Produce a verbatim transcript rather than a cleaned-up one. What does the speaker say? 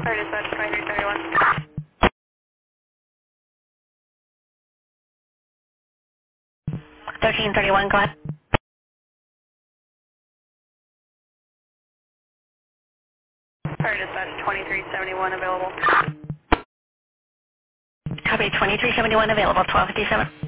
Sorry, dispatch twenty-three seventy-one. thirteen thirty-one, go ahead. Sorry, dispatch twenty-three seventy-one available. Copy, twenty-three seventy-one available, twelve fifty-seven.